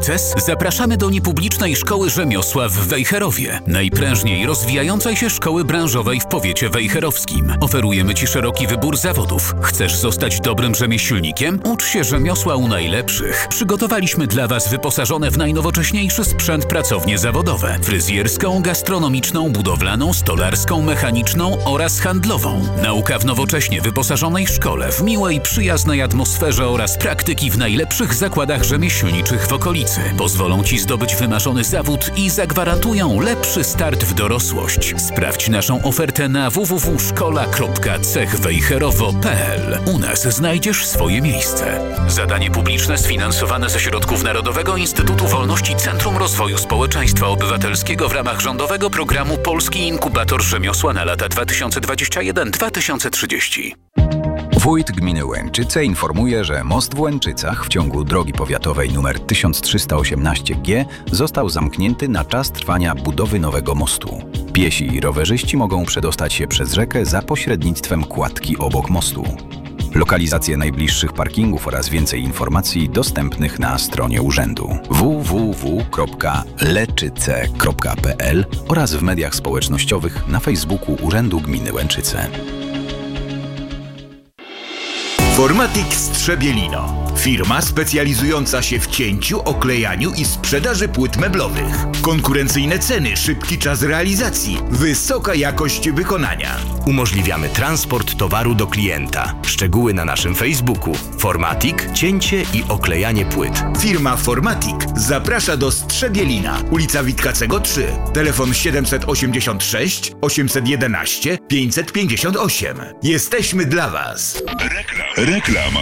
sukces? Zapraszamy do niepublicznej Szkoły Rzemiosła w Wejherowie, najprężniej rozwijającej się szkoły branżowej w powiecie wejherowskim. Oferujemy Ci szeroki wybór zawodów. Chcesz zostać dobrym rzemieślnikiem? Ucz się rzemiosła u najlepszych. Przygotowaliśmy dla Was wyposażone w najnowocześniejszy sprzęt pracownie zawodowe: fryzjerską, gastronomiczną, budowlaną, stolarską, mechaniczną oraz handlową. Nauka w nowocześnie wyposażonej szkole, w miłej, przyjaznej atmosferze oraz praktyki w najlepszych zakładach rzemieślniczych w okolicy pozwolą Ci zdobyć wymarzony zawód i zagwarantują lepszy start w dorosłość. Sprawdź naszą ofertę na www.szkola.cechwejherowo.pl. U nas znajdziesz swoje miejsce. Zadanie publiczne sfinansowane ze środków Narodowego Instytutu Wolności Centrum Rozwoju Społeczeństwa Obywatelskiego w ramach rządowego programu Polski Inkubator Rzemiosła na lata 2021-2030. Wójt gminy Łęczyce informuje, że most w Łęczycach w ciągu drogi powiatowej nr 1318G został zamknięty na czas trwania budowy nowego mostu. Piesi i rowerzyści mogą przedostać się przez rzekę za pośrednictwem kładki obok mostu. Lokalizacje najbliższych parkingów oraz więcej informacji dostępnych na stronie urzędu www.leczyce.pl oraz w mediach społecznościowych na Facebooku Urzędu Gminy Łęczyce. Formatik Strzebielino. Firma specjalizująca się w cięciu, oklejaniu i sprzedaży płyt meblowych. Konkurencyjne ceny, szybki czas realizacji, wysoka jakość wykonania. Umożliwiamy transport towaru do klienta. Szczegóły na naszym Facebooku. Formatik, cięcie i oklejanie płyt. Firma Formatik zaprasza do Strzebielina, ulica Witkacego 3. Telefon 786 811 558. Jesteśmy dla Was. Reklama.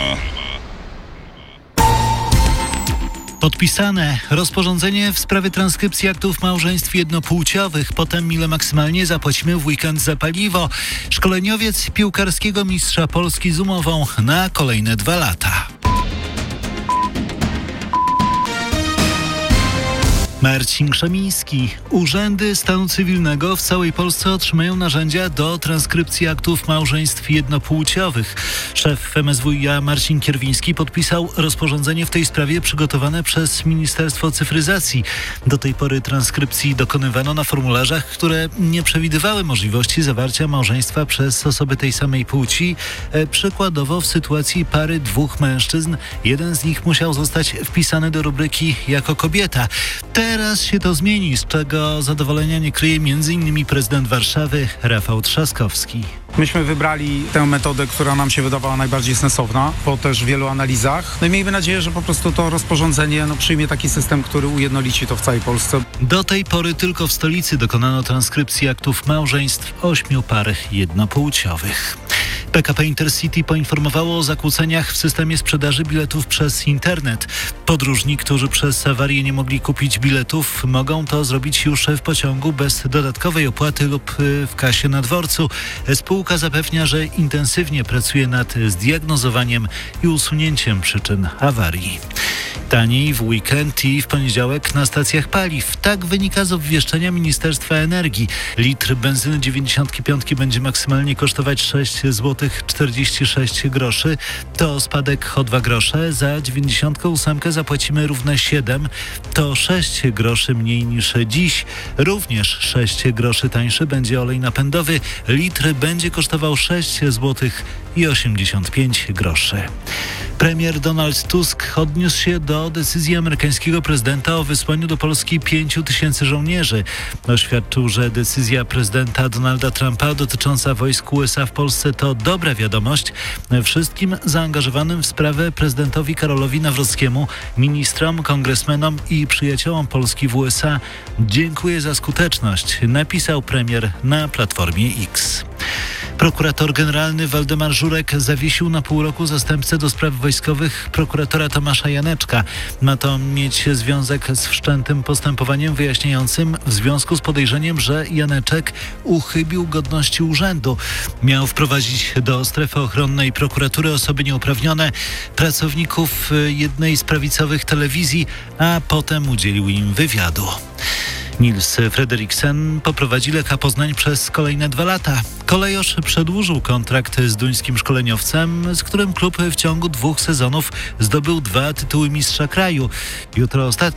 Podpisane rozporządzenie w sprawie transkrypcji aktów małżeństw jednopłciowych. Potem ile maksymalnie zapłacimy w weekend za paliwo. Szkoleniowiec piłkarskiego mistrza Polski z umową na kolejne 2 lata. Marcin Krzemiński. Urzędy stanu cywilnego w całej Polsce otrzymają narzędzia do transkrypcji aktów małżeństw jednopłciowych. Szef MSWiA Marcin Kierwiński podpisał rozporządzenie w tej sprawie przygotowane przez Ministerstwo Cyfryzacji. Do tej pory transkrypcji dokonywano na formularzach, które nie przewidywały możliwości zawarcia małżeństwa przez osoby tej samej płci. Przykładowo w sytuacji pary 2 mężczyzn, jeden z nich musiał zostać wpisany do rubryki jako kobieta. Teraz się to zmieni, z czego zadowolenia nie kryje m.in. prezydent Warszawy Rafał Trzaskowski. Myśmy wybrali tę metodę, która nam się wydawała najbardziej sensowna, po też wielu analizach. No i miejmy nadzieję, że po prostu to rozporządzenie przyjmie taki system, który ujednolici to w całej Polsce. Do tej pory tylko w stolicy dokonano transkrypcji aktów małżeństw 8 par jednopłciowych. PKP Intercity poinformowało o zakłóceniach w systemie sprzedaży biletów przez internet. Podróżni, którzy przez awarię nie mogli kupić biletów, mogą to zrobić już w pociągu bez dodatkowej opłaty lub w kasie na dworcu. Spółka zapewnia, że intensywnie pracuje nad zdiagnozowaniem i usunięciem przyczyn awarii. Taniej w weekend i w poniedziałek na stacjach paliw. Tak wynika z obwieszczenia Ministerstwa Energii. Litr benzyny 95 będzie maksymalnie kosztować 6,46 zł. To spadek o 2 grosze. Za 98 zapłacimy równe 7. To 6 groszy mniej niż dziś. Również 6 groszy tańszy będzie olej napędowy. Litr będzie kosztował 6,85 zł. Premier Donald Tusk odniósł się do decyzji amerykańskiego prezydenta o wysłaniu do Polski 5 000 żołnierzy. Oświadczył, że decyzja prezydenta Donalda Trumpa dotycząca wojsk USA w Polsce to dobra wiadomość. Wszystkim zaangażowanym w sprawę prezydentowi Karolowi Nawrockiemu, ministrom, kongresmenom i przyjaciołom Polski w USA dziękuję za skuteczność, napisał premier na Platformie X. Prokurator generalny Waldemar Żurek zawiesił na pół roku zastępcę do spraw wojskowych prokuratora Tomasza Janeczka. Ma to mieć związek z wszczętym postępowaniem wyjaśniającym w związku z podejrzeniem, że Janeczek uchybił godności urzędu. Miał wprowadzić do strefy ochronnej prokuratury osoby nieuprawnione, pracowników jednej z prawicowych telewizji, a potem udzielił im wywiadu. Nils Frederiksen poprowadzi Lecha Poznań przez kolejne 2 lata. Kolejorz przedłużył kontrakt z duńskim szkoleniowcem, z którym klub w ciągu 2 sezonów zdobył 2 tytuły mistrza kraju. Jutro ostatni